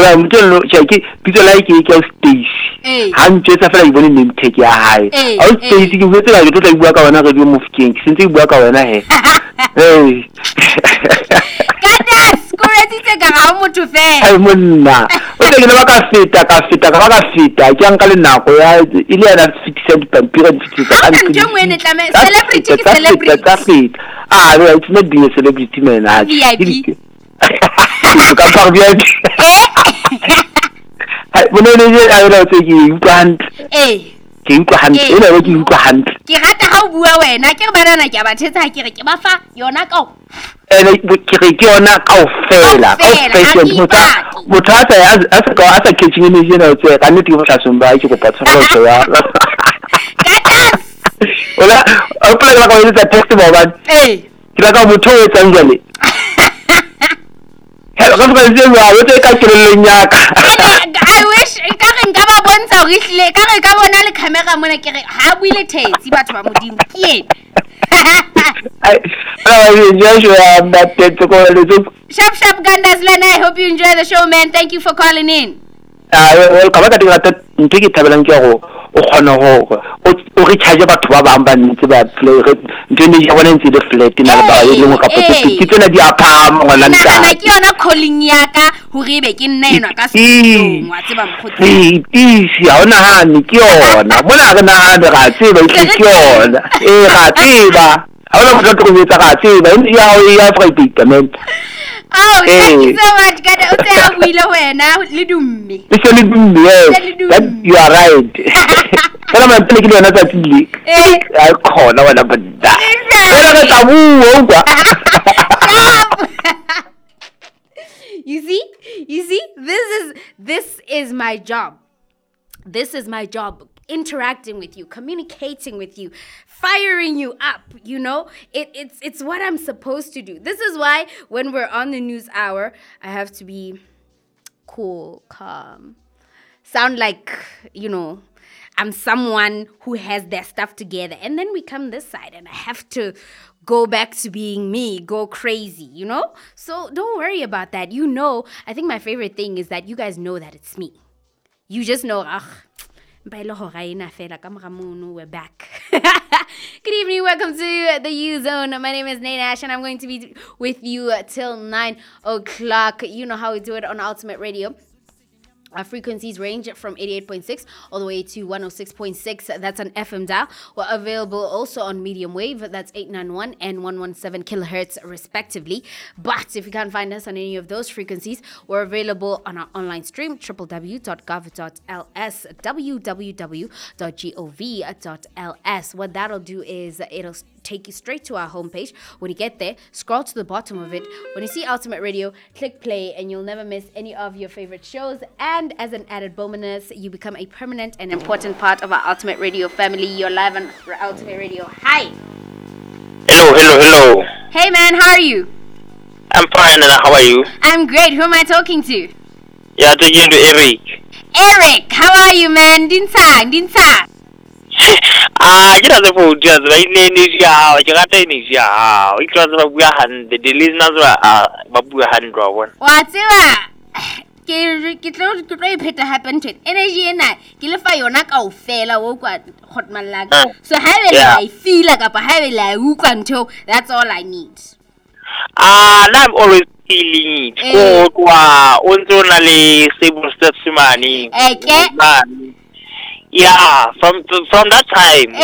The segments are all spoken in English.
la motho ke bitso la ke Stacy ha ntse fela ibone name tag ya hae a Stacy ke botse la ke tla bua ka wena re di Mofokeng ke sentse bua ka wena he Goodness, kuretitse ka ga motho fela ai monna o ke le ba ka feta ke anka le nako ya ile ya 60 pampira ditsa ka ntse ntwe tlame celebrity ke celebrity it's not being a celebrity man VIP ka pa VIP ai bonene je a ira tse ke utlwant ke utlwant ene wa ke utlwant ke rata ha o bua wena ke banana ke ba thetsa ke re ke ba fa yona ka ke re ke yona kaofela motho a sa catching ne jena o tse ka nnete go tlhatsomba ke go patsa ya ola o pele la go etsa test mo ba ke la ka motho o etsang jale hello ka se bua o tse ka keleleng yaka I wish ka re nka ba bontsha go ihle ka re ka bona le camera mona ke re ha buile thetsi batho ba modimo ke Sharp Gandas Lena, I hope you enjoy the show, man. Thank you for calling in. Well, ka ka dira ntike thabelang ke go o khona go o re charge batho ba bang ba ntse ba play ntene ya bona ntse le flat na ba e le mo ka potse ke tsena di apha ngwana nta na ke yona calling ya ka ho re be ke nna enwa ka setong wa tseba mkhotsi ha ona ha ni ke yona bona re na ha ga tseba ke yona ga tseba ha ona motho go etsa ga tseba ya Friday man. Oh, thank you so much. Kada o tse a buile wena le dumme. Le dumme, yes. You are right. Kana ma tle ke le yona tsa tsile. A khona wena banda. Kana ka bua kwa. You see, this is my job. This is my job. Interacting with you, communicating with you, firing you up, you know, it's what I'm supposed to do. This is why when we're on the news hour, I have to be cool, calm, sound like, you know, I'm someone who has their stuff together. And then we come this side and I have to go back to being me, go crazy, you know? So don't worry about that. You know, I think my favorite thing is that you guys know that it's me. You just know, we're back. Good evening, welcome to the U Zone. My name is Nate Ash and I'm going to be with you till 9 o'clock. You know how we do it on Ultimate Radio. Our frequencies range from 88.6 all the way to 106.6. That's an FM dial. We're available also on medium wave. That's 891 and 117 kilohertz respectively. But if you can't find us on any of those frequencies, we're available on our online stream, www.gov.ls, www.gov.ls. What that'll do is it'll take you straight to our homepage. When you get there, scroll to the bottom of it. When you see Ultimate Radio, click play and you'll never miss any of your favorite shows. And as an added bonus, you become a permanent and important part of our Ultimate Radio family. You're live on Ultimate Radio. Hi. Hello. Hey man, how are you? I'm fine, and how are you? I'm great. Who am I talking to? Yeah, talking to Eric. Eric, how are you, man? Dinsa. Ke tla go dira ba ile ne ja ke rata ne ja o tla ba bua hand the listeners ba bua hand wa bona wa tseba ke tlo ipheta happen to energy ena ke le fa yona kaofela wo kwa hotman lag so ha be I feel like apa ha be la ukwa ntho that's all I need I'm always feeling it go kwa o ntona le stable steps money yeah, from that time.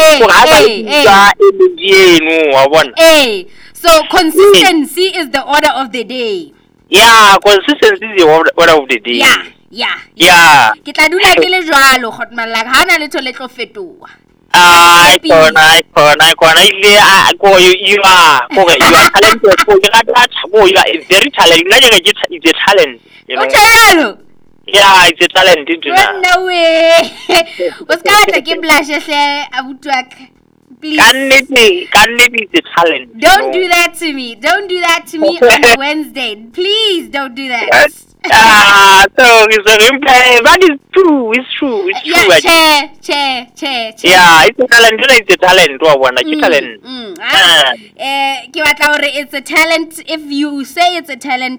So consistency is the order of the day. Yeah, consistency is the order of the day. Yeah. Ke tla dula ke le jwalo hotman like ha na letho le tlo fetoha. I kona ile go you are talented for you are very talented. It's a talent, you know. Yeah, it's a talent, no way. What's going to give blushes please? Can it be the talent? Don't do that to me. Don't do that to me on Wednesday. Please don't do that. So it's a replay. That is true. It's true. Yeah, chair. Yeah, it's a talent. It's a talent. It's a talent. If you say it's a talent,